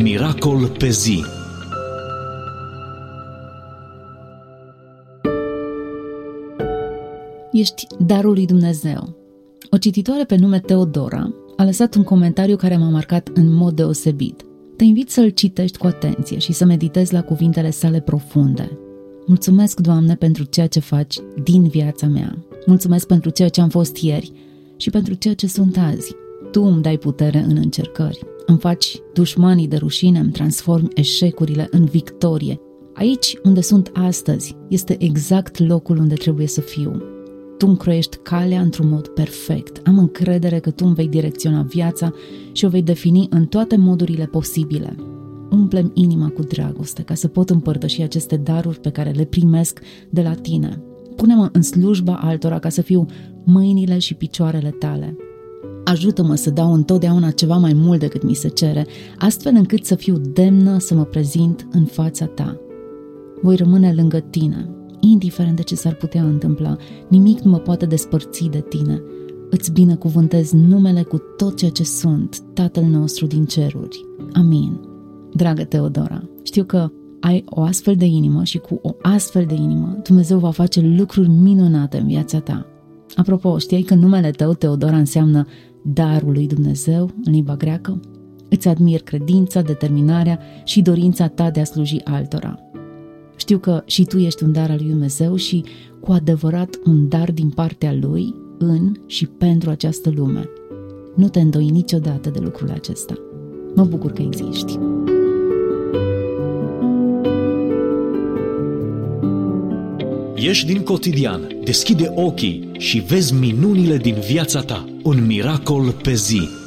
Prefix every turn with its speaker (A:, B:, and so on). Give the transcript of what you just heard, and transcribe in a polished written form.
A: Un miracol pe zi.
B: Ești darul lui Dumnezeu. O cititoare pe nume Teodora a lăsat un comentariu care m-a marcat în mod deosebit. Te invit să-l citești cu atenție și să meditezi la cuvintele sale profunde. Mulțumesc, Doamne, pentru ceea ce faci din viața mea. Mulțumesc pentru ceea ce am fost ieri și pentru ceea ce sunt azi. Tu îmi dai putere în încercări. Îmi faci dușmanii de rușine, îmi transformi eșecurile în victorie. Aici unde sunt astăzi este exact locul unde trebuie să fiu. Tu îmi croiești calea într-un mod perfect. Am încredere că Tu îmi vei direcționa viața și o vei defini în toate modurile posibile. Umple-mi inima cu dragoste ca să pot împărtăși aceste daruri pe care le primesc de la Tine. Pune-mă în slujba altora ca să fiu mâinile și picioarele Tale. Ajută-mă să dau întotdeauna ceva mai mult decât mi se cere, astfel încât să fiu demnă să mă prezint în fața Ta. Voi rămâne lângă Tine, indiferent de ce s-ar putea întâmpla. Nimic nu mă poate despărți de Tine. Îți binecuvântez numele cu tot ceea ce sunt, Tatăl nostru din ceruri. Amin. Dragă Teodora, știu că ai o astfel de inimă și cu o astfel de inimă Dumnezeu va face lucruri minunate în viața ta. Apropo, știai că numele tău, Teodora, înseamnă darul lui Dumnezeu în limba greacă? Îți admir credința, determinarea și dorința ta de a sluji altora. Știu că și tu ești un dar al lui Dumnezeu și cu adevărat un dar din partea Lui în și pentru această lume. Nu te îndoi niciodată de lucrul acesta. Mă bucur că existi.
A: Ieși din cotidian, deschide ochii și vezi minunile din viața ta. Un miracol pe zi.